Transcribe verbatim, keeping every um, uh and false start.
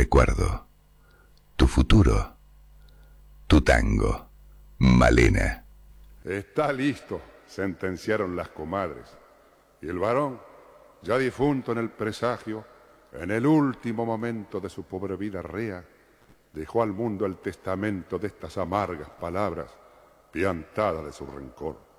recuerdo, tu futuro, tu tango, Malena. Está listo, sentenciaron las comadres. Y el varón, ya difunto en el presagio, en el último momento de su pobre vida rea, dejó al mundo el testamento de estas amargas palabras, piantada de su rencor.